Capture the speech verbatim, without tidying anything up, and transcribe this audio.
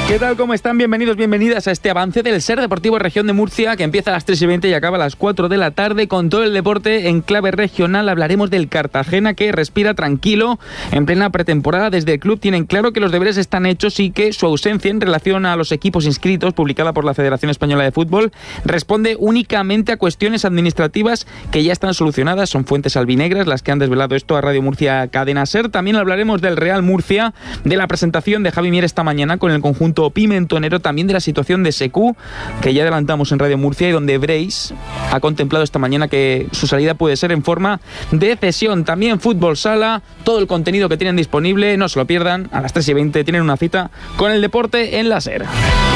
¿Qué tal? ¿Cómo están? Bienvenidos, bienvenidas a este avance del SER Deportivo Región de Murcia, que empieza a las tres y veinte y acaba a las cuatro de la tarde con todo el deporte en clave regional. Hablaremos del Cartagena, que respira tranquilo en plena pretemporada. Desde el club tienen claro que los deberes están hechos y que su ausencia en relación a los equipos inscritos, publicada por la Federación Española de Fútbol, responde únicamente a cuestiones administrativas que ya están solucionadas. Son fuentes albinegras las que han desvelado esto a Radio Murcia Cadena SER. También hablaremos del Real Murcia, de la presentación de Javi Mier esta mañana con el conjunto pimentonero, también de la situación de Sekou, que ya adelantamos en Radio Murcia, y donde Breis ha contemplado esta mañana que su salida puede ser en forma de cesión. También fútbol sala, todo el contenido que tienen disponible, no se lo pierdan. A las tres y veinte tienen una cita con el deporte en la SER.